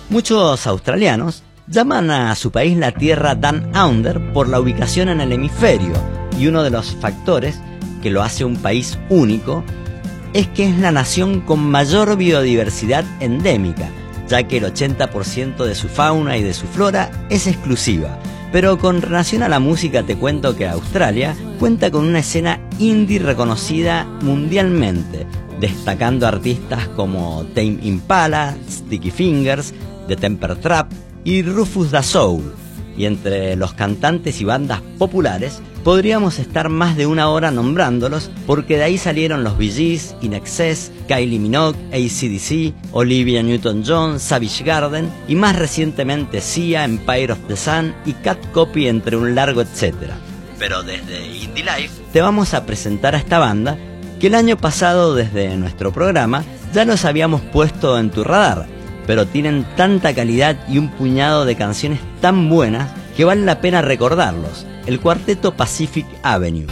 Muchos australianos llaman a su país la Tierra Down Under por la ubicación en el hemisferio, y uno de los factores que lo hace un país único es que es la nación con mayor biodiversidad endémica, ya que el 80% de su fauna y de su flora es exclusiva. Pero con relación a la música te cuento que Australia cuenta con una escena indie reconocida mundialmente, destacando artistas como Tame Impala, Sticky Fingers, The Temper Trap y Rufus Da Soul. Y entre los cantantes y bandas populares podríamos estar más de una hora nombrándolos, porque de ahí salieron los Bee Gees, INXS, Kylie Minogue, AC/DC, Olivia Newton-John, Savage Garden y más recientemente Sia, Empire of the Sun y Cat Copy, entre un largo etcétera. Pero desde Indie Life te vamos a presentar a esta banda que el año pasado desde nuestro programa ya los habíamos puesto en tu radar, pero tienen tanta calidad y un puñado de canciones tan buenas que vale la pena recordarlos. El cuarteto Pacific Avenue.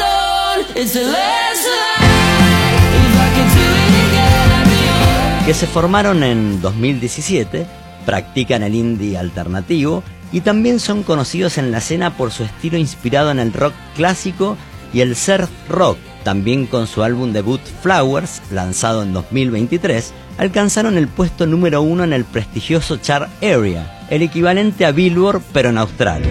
Que se formaron en 2017, practican el indie alternativo y también son conocidos en la escena por su estilo inspirado en el rock clásico y el surf rock. También con su álbum debut Flowers, lanzado en 2023, alcanzaron el puesto número 1 en el prestigioso Chart Area, el equivalente a Billboard pero en Australia.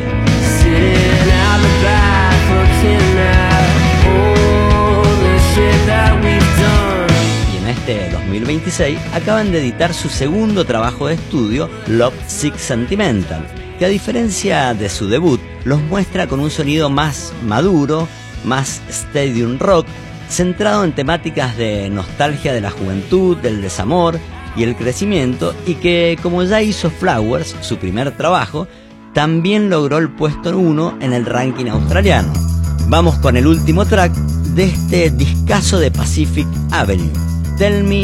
Y en este 2026 acaban de editar su segundo trabajo de estudio, Love Sick Sentimental, que a diferencia de su debut, los muestra con un sonido más maduro, más stadium rock, centrado en temáticas de nostalgia de la juventud, del desamor y el crecimiento, y que, como ya hizo Flowers, su primer trabajo, también logró el puesto 1 en el ranking australiano. Vamos con el último track de este discazo de Pacific Avenue, Tell Me